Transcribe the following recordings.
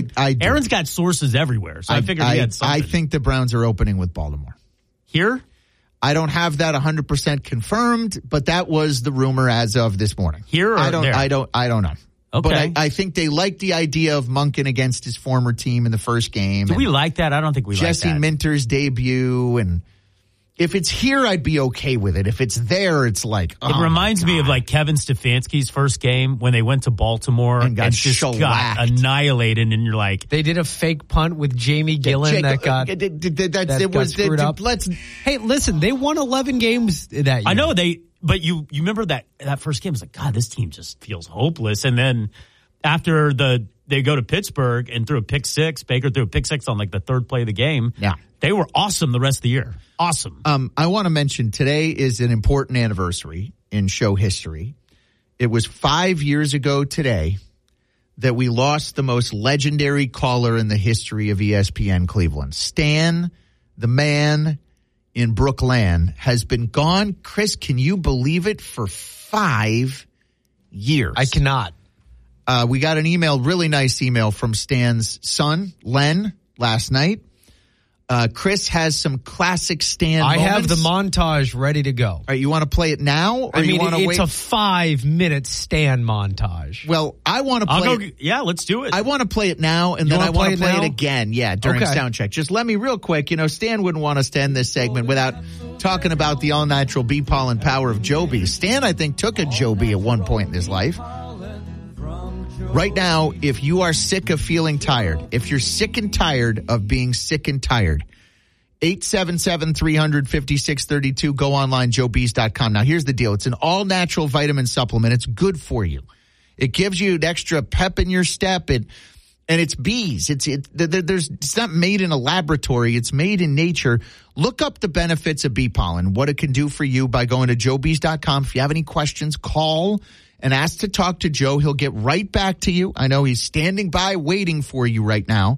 I do. Aaron's got sources everywhere, so I figured he had something. I think the Browns are opening with Baltimore. Here? I don't have that 100% confirmed, but that was the rumor as of this morning. Here or there? I don't know. Okay. But I think they like the idea of Monken against his former team in the first game. Do we like that? I don't think we like that. Jesse Minter's debut, and if it's here, I'd be okay with it. If it's there, it's like, it reminds me of like Kevin Stefanski's first game when they went to Baltimore and just got annihilated, and you're like, they did a fake punt with Jamie Gillen that got screwed up. Hey, listen, they won 11 games that year. I know but you remember that first game was like, God, this team just feels hopeless. And then after they go to Pittsburgh and threw a pick six, Baker threw a pick six on like the third play of the game. Yeah. They were awesome the rest of the year. Awesome. I want to mention today is an important anniversary in show history. It was 5 years ago today that we lost the most legendary caller in the history of ESPN Cleveland. Stan, the man in Brooklyn, has been gone. Chris, can you believe it? For 5 years. I cannot. We got an email, really nice email from Stan's son, Len, last night. Chris has some classic Stan moments. I have the montage ready to go. All right, you want to play it now? Or I mean, you want to wait? It's a 5-minute Stan montage. Well, I want to play it. Yeah, let's do it. I want to play it now, and then I want to play it again, during sound check. Just let me real quick. Stan wouldn't want us to end this segment without talking about the all-natural bee pollen power of Joby. Stan, I think, took a Joby at one point in his life. Right now, if you are sick of feeling tired, if you're sick and tired of being sick and tired, 877-300-5632, go online, joebees.com. Now, here's the deal. It's an all-natural vitamin supplement. It's good for you. It gives you an extra pep in your step, and it's bees. It's not made in a laboratory. It's made in nature. Look up the benefits of bee pollen, what it can do for you by going to joebees.com. If you have any questions, call and ask to talk to Joe. He'll get right back to you. I know he's standing by waiting for you right now.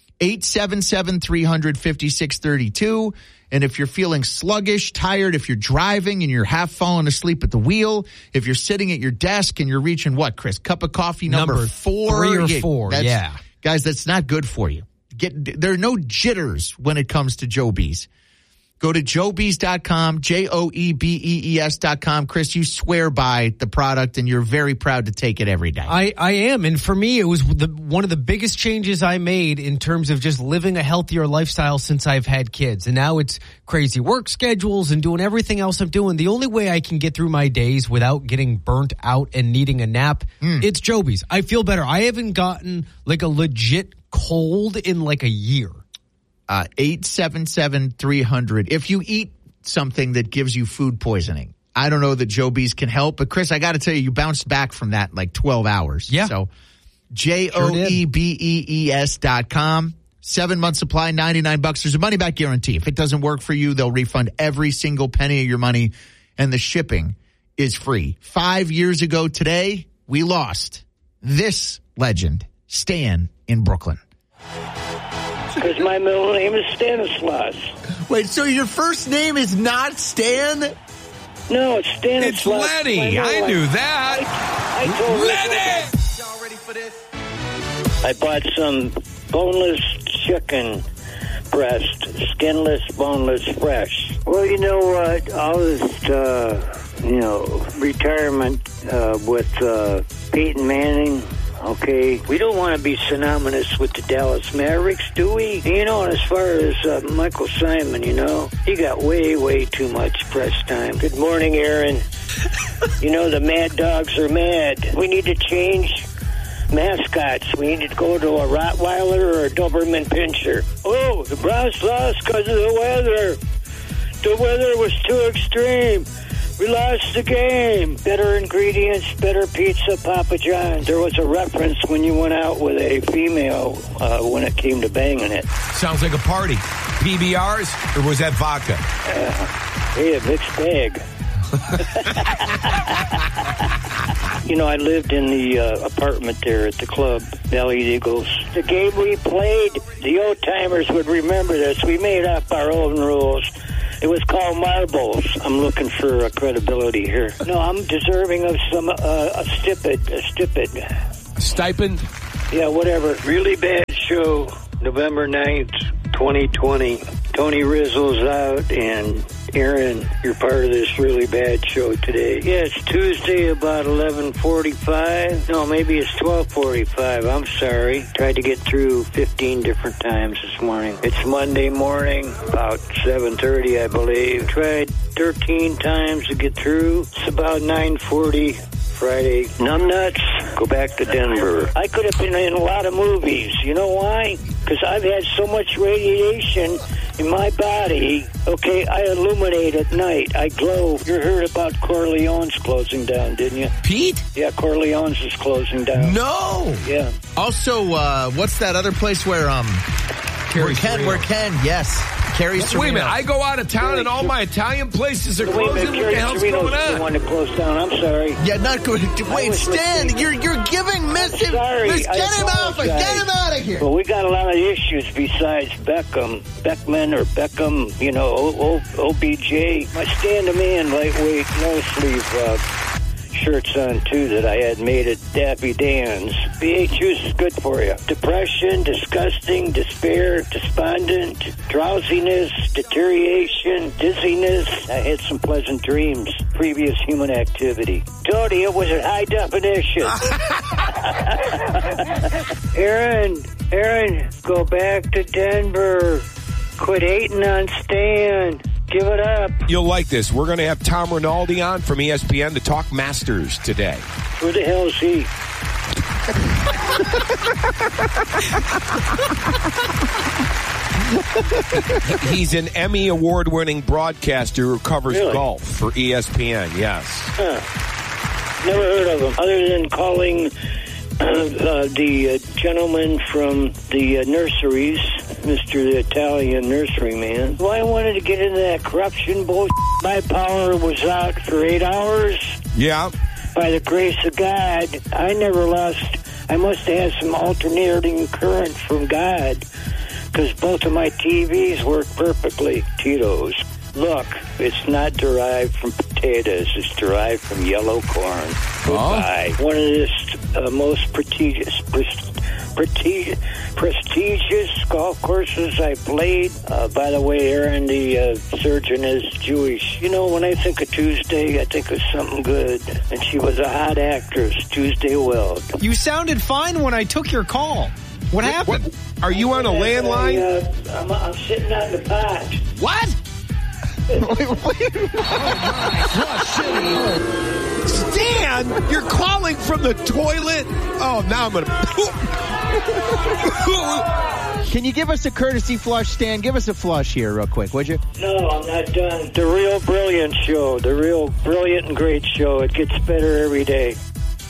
877-300-5632. And if you're feeling sluggish, tired, if you're driving and you're half falling asleep at the wheel, if you're sitting at your desk and you're reaching what, Chris? Cup of coffee number 4? 3 or 4, Guys, that's not good for you. There are no jitters when it comes to Joebees. Go to joebees.com, JOEBEES.com. Chris, you swear by the product, and you're very proud to take it every day. I am, and for me, it was one of the biggest changes I made in terms of just living a healthier lifestyle since I've had kids. And now it's crazy work schedules and doing everything else I'm doing. The only way I can get through my days without getting burnt out and needing a nap, it's Joebees. I feel better. I haven't gotten like a legit cold in like a year. 877-300. If you eat something that gives you food poisoning, I don't know that Joebees can help, but Chris, I got to tell you bounced back from that in like 12 hours. Yeah. So JOEBEES.com. 7-month supply, $99. There's a money back guarantee. If it doesn't work for you, they'll refund every single penny of your money, and the shipping is free. 5 years ago today, we lost this legend, Stan in Brooklyn. Because my middle name is Stanislaus. Wait, so your first name is not Stan? No, it's Stanislaus. It's Lenny. I knew that. I told Lenny! Y'all ready for this? I bought some boneless chicken breast, skinless, boneless, fresh. Well, you know what? All this, retirement with Peyton Manning. Okay, we don't want to be synonymous with the Dallas Mavericks, do we? And as far as Michael Simon, he got way, way too much press time. Good morning, Aaron. The Mad Dogs are mad. We need to change mascots. We need to go to a Rottweiler or a Doberman Pinscher. Oh, the Browns lost because of the weather. The weather was too extreme. We lost the game. Better ingredients, better pizza, Papa John's. There was a reference when you went out with a female when it came to banging it. Sounds like a party. PBRs, or was that vodka? Hey, a mixed bag. I lived in the apartment there at the club, Valley Eagles. The game we played, the old-timers would remember this. We made up our own rules. It was called marbles. I'm looking for credibility here. No, I'm deserving of some a stipend. Stipend? Yeah, whatever. Really bad show, November 9th, 2020. Tony Rizzo's out, and Aaron, you're part of this really bad show today. Yeah, it's Tuesday about 11:45. No, maybe it's 12:45. I'm sorry. Tried to get through 15 different times this morning. It's Monday morning, about 7:30, I believe. Tried 13 times to get through. It's about 9:40. Friday. Numbnuts, go back to Denver. I could have been in a lot of movies. You know why? Because I've had so much radiation in my body. Okay, I illuminate at night. I glow. You heard about Corleone's closing down, didn't you? Pete? Yeah, Corleone's is closing down. No. Yeah. Also, what's that other place where Ken, yes. Carrie Serino. Wait a minute, I go out of town and all my Italian places are closing. What the hell's going on? The one to close down. I'm sorry. Yeah, not good. Wait, Stan, you're giving Miss get him out of here. Well, we got a lot of issues besides Beckman, or Beckham, you know, OBJ. I stand a man, lightweight, no sleeve shirts on too that I had made at Daffy Dan's. BA juice is good for you. Depression, disgusting, despair, despondent, drowsiness, deterioration, dizziness. I had some pleasant dreams. Previous human activity. Tony, it was at high definition. Aaron, go back to Denver. Quit hating on Stan. Give it up. You'll like this. We're going to have Tom Rinaldi on from ESPN to talk Masters today. Who the hell is he? He's an Emmy award-winning broadcaster who covers golf for ESPN, yes. Huh. Never heard of him, other than calling the gentleman from the nurseries, Mr. the Italian nursery man. Well, I wanted to get into that corruption bullshit. My power was out for 8 hours. Yeah. By the grace of God, I never lost. I must have had some alternating current from God, because both of my TVs work perfectly. Tito's. Look, it's not derived from potatoes. It's derived from yellow corn. Goodbye. One of the most prestigious golf courses I played. By the way, Aaron, the surgeon, is Jewish. You know, when I think of Tuesday, I think of something good. And she was a hot actress, Tuesday Weld. You sounded fine when I took your call. What happened? What? Are you on a landline? I'm sitting on the pot. What? Stan, you're calling from the toilet? Oh, now I'm going to... Can you give us a courtesy flush, Stan? Give us a flush here real quick, would you? No, I'm not done. The real brilliant show. The real brilliant and great show. It gets better every day.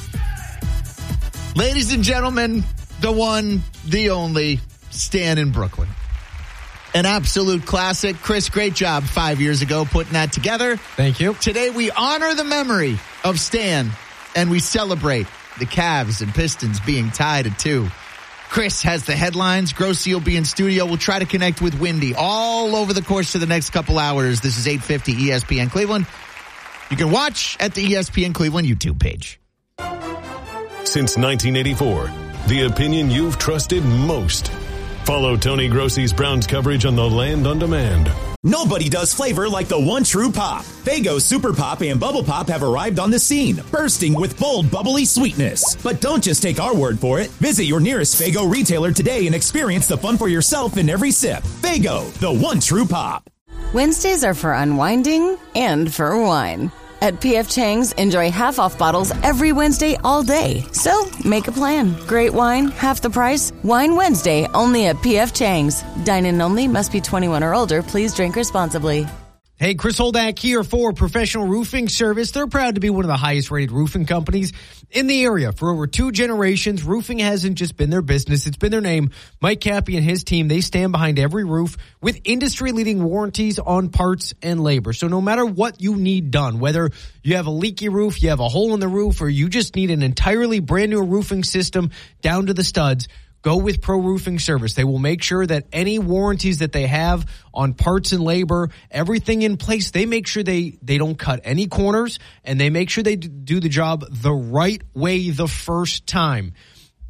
Ladies and gentlemen, the one, the only, Stan in Brooklyn. An absolute classic. Chris, great job 5 years ago putting that together. Thank you. Today we honor the memory of Stan, and we celebrate the Cavs and Pistons being tied at 2. Chris has the headlines. Grossi will be in studio. We'll try to connect with Windy all over the course of the next couple hours. This is 850 ESPN Cleveland. You can watch at the ESPN Cleveland YouTube page. Since 1984, the opinion you've trusted most. Follow Tony Grossi's Browns coverage on The Land on Demand. Nobody does flavor like the one true pop. Faygo Super Pop and Bubble Pop have arrived on the scene, bursting with bold, bubbly sweetness. But don't just take our word for it. Visit your nearest Faygo retailer today and experience the fun for yourself in every sip. Faygo, the one true pop. Wednesdays are for unwinding and for wine. At P.F. Chang's, enjoy half-off bottles every Wednesday all day. So, make a plan. Great wine, half the price. Wine Wednesday, only at P.F. Chang's. Dine-in only, must be 21 or older. Please drink responsibly. Hey, Chris Holdak here for Professional Roofing Service. They're proud to be one of the highest-rated roofing companies in the area. For over 2 generations, roofing hasn't just been their business, it's been their name. Mike Cappy and his team, they stand behind every roof with industry-leading warranties on parts and labor. So no matter what you need done, whether you have a leaky roof, you have a hole in the roof, or you just need an entirely brand-new roofing system down to the studs, go with Pro Roofing Service. They will make sure that any warranties that they have on parts and labor, everything in place, they make sure they don't cut any corners, and they make sure they do the job the right way the first time.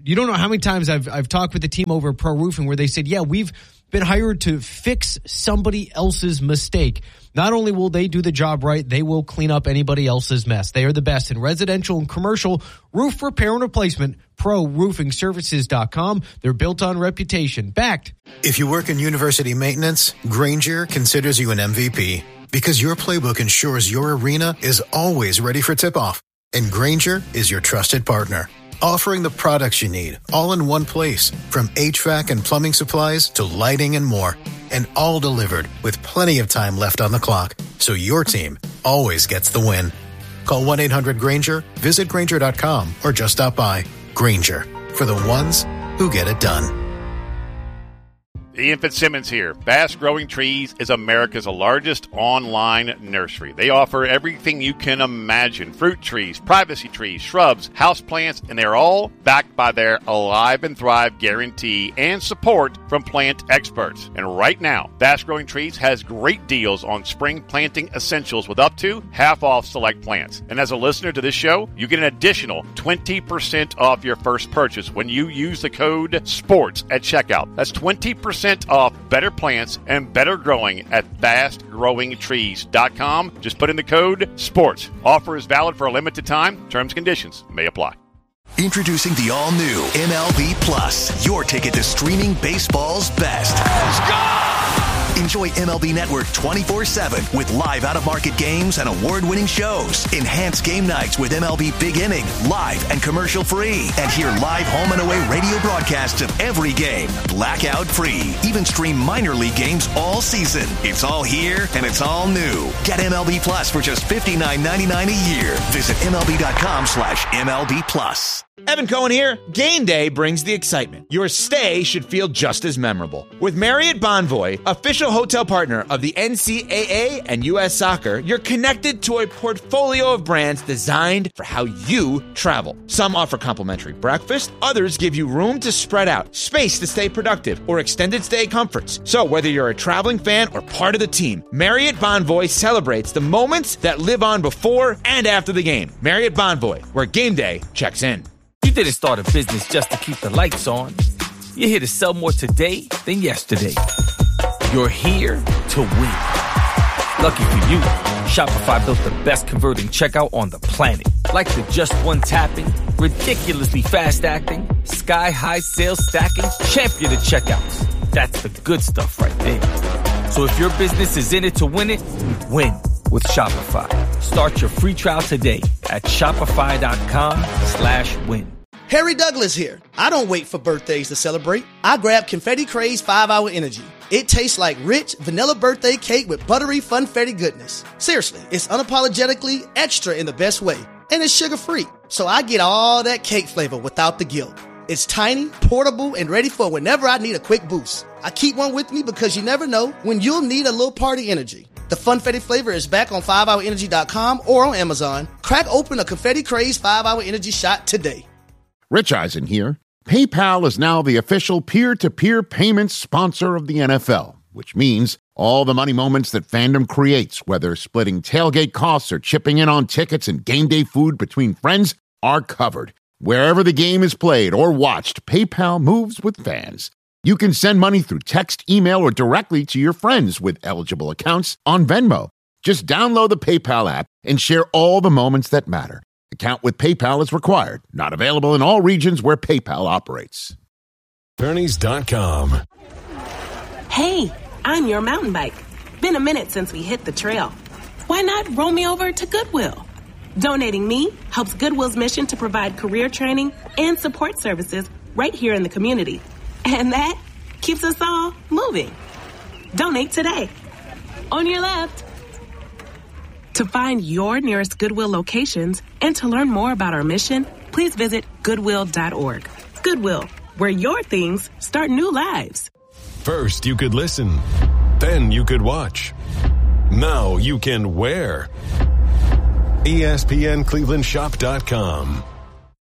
you don't know how many times I've talked with the team over at Pro Roofing where they said, yeah, we've been hired to fix somebody else's mistake. Not only will they do the job right, they will clean up anybody else's mess. They are the best in residential and commercial roof repair and replacement. ProRoofingServices.com. They're built on reputation. Backed. If you work in university maintenance, Grainger considers you an MVP because your playbook ensures your arena is always ready for tip-off. And Grainger is your trusted partner, offering the products you need all in one place, from HVAC and plumbing supplies to lighting and more, and all delivered with plenty of time left on the clock, so your team always gets the win. Call 1-800-GRAINGER, visit Grainger.com, or just stop by. Grainger, for the ones who get it done. Ian Fitzsimmons here. Fast Growing Trees is America's largest online nursery. They offer everything you can imagine. Fruit trees, privacy trees, shrubs, houseplants, and they're all backed by their Alive and Thrive guarantee and support from plant experts. And right now, Fast Growing Trees has great deals on spring planting essentials with up to half off select plants. And as a listener to this show, you get an additional 20% off your first purchase when you use the code SPORTS at checkout. That's 20% off better plants and better growing at fastgrowingtrees.com. Just put in the code SPORTS. Offer is valid for a limited time. Terms and conditions may apply. Introducing the all-new MLB Plus, your ticket to streaming baseball's best. Let's go! Enjoy MLB Network 24/7 with live out-of-market games and award-winning shows. Enhance game nights with MLB Big Inning, live and commercial-free. And hear live home and away radio broadcasts of every game, blackout-free. Even stream minor league games all season. It's all here, and it's all new. Get MLB Plus for just $59.99 a year. Visit MLB.com/MLB Plus. Evan Cohen here. Game day brings the excitement. Your stay should feel just as memorable. With Marriott Bonvoy, official hotel partner of the NCAA and U.S. Soccer, you're connected to a portfolio of brands designed for how you travel. Some offer complimentary breakfast, others give you room to spread out, space to stay productive, or extended stay comforts. So whether you're a traveling fan or part of the team, Marriott Bonvoy celebrates the moments that live on before and after the game. Marriott Bonvoy, where game day checks in. You didn't start a business just to keep the lights on. You're here to sell more today than yesterday. You're here to win. Lucky for you, Shopify built the best converting checkout on the planet. Like the just one tapping, ridiculously fast acting, sky-high sales stacking, champion of checkouts. That's the good stuff right there. So if your business is in it to win it, win with Shopify. Start your free trial today at shopify.com/win. Harry Douglas here. I don't wait for birthdays to celebrate. I grab Confetti Craze 5-Hour Energy. It tastes like rich vanilla birthday cake with buttery funfetti goodness. Seriously, it's unapologetically extra in the best way. And it's sugar-free, so I get all that cake flavor without the guilt. It's tiny, portable, and ready for whenever I need a quick boost. I keep one with me because you never know when you'll need a little party energy. The Funfetti flavor is back on 5hourenergy.com or on Amazon. Crack open a Confetti Craze 5-Hour Energy shot today. Rich Eisen here. PayPal is now the official peer-to-peer payments sponsor of the NFL, which means all the money moments that fandom creates, whether splitting tailgate costs or chipping in on tickets and game day food between friends, are covered. Wherever the game is played or watched, PayPal moves with fans. You can send money through text, email, or directly to your friends with eligible accounts on Venmo. Just download the PayPal app and share all the moments that matter. Account with PayPal is required. Not available in all regions where PayPal operates. Bernies.com. Hey, I'm your mountain bike. Been a minute since we hit the trail. Why not roll me over to Goodwill? Donating me helps Goodwill's mission to provide career training and support services right here in the community. And that keeps us all moving. Donate today. On your left. To find your nearest Goodwill locations and to learn more about our mission, please visit Goodwill.org. Goodwill, where your things start new lives. First, you could listen. Then you could watch. Now you can wear. ESPNClevelandShop.com.